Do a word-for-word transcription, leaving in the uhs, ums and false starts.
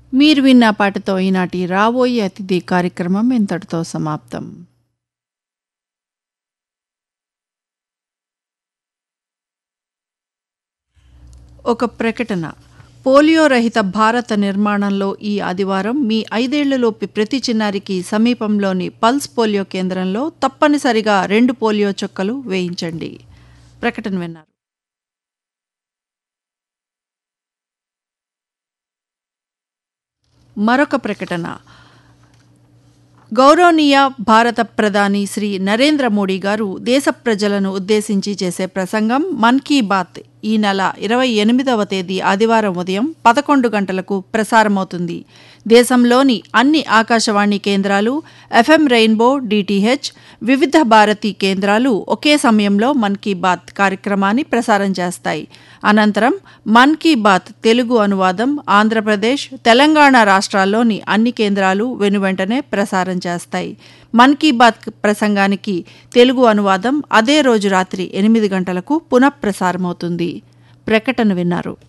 మీరు విన్న పాటతో ఈనాటి రాబోయే అతిథి కార్యక్రమం ఇంతటితో సమాప్తం. ఒక ప్రకటన. పోలియో రహిత భారత నిర్మాణంలో ఈ ఆదివారం మీ ఐదేళ్లలోపు ప్రతి చిన్నారికి సమీపంలోని పల్స్ పోలియో కేంద్రంలో తప్పనిసరిగా రెండు పోలియో చుక్కలు వేయించండి. ప్రకటన విన్నారు. మరొక ప్రకటన. గౌరవనీయ భారత ప్రధాని శ్రీ నరేంద్ర మోడీ గారు దేశ ప్రజలను ఉద్దేశించి చేసే ప్రసంగం మన్ కీ బాత్ ఈ నెల ఇరవై ఎనిమిదవ తేదీ ఆదివారం ఉదయం పదకొండు గంటలకు ప్రసారమవుతుంది. దేశంలోని అన్ని ఆకాశవాణి కేంద్రాలు, ఎఫ్ఎం రెయిన్బో, డిటిహెచ్, వివిధ భారతి కేంద్రాలు ఒకే సమయంలో మన్ కీ బాత్ కార్యక్రమాన్ని ప్రసారం చేస్తాయి. అనంతరం మన్ కీ బాత్ తెలుగు అనువాదం ఆంధ్రప్రదేశ్, తెలంగాణ రాష్ట్రాల్లోని అన్ని కేంద్రాలు వెనువెంటనే ప్రసారం చేస్తాయి. మన్ కీ బాత్ ప్రసంగానికి తెలుగు అనువాదం అదే రోజు రాత్రి ఎనిమిది గంటలకు పునఃప్రసారమవుతుంది. ప్రకటన విన్నారు.